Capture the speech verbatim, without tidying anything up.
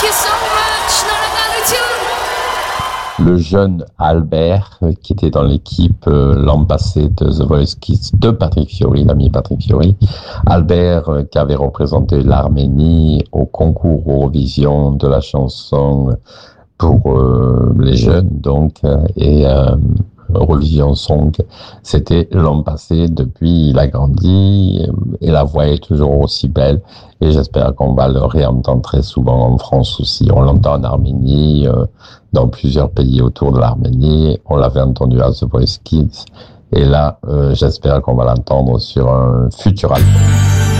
Le jeune Albert, qui était dans l'équipe euh, l'an passé de The Voice Kids de Patrick Fiori, l'ami Patrick Fiori. Albert, euh, qui avait représenté l'Arménie au concours Eurovision de la chanson pour euh, les jeunes, donc, euh, et euh, Eurovision Song. C'était l'an passé. Depuis, il a grandi et la voix est toujours aussi belle. Et j'espère qu'on va le réentendre très souvent en France aussi. On l'entend en Arménie, euh, dans plusieurs pays autour de l'Arménie. On l'avait entendu à The Voice Kids. Et là, euh, j'espère qu'on va l'entendre sur un futur album.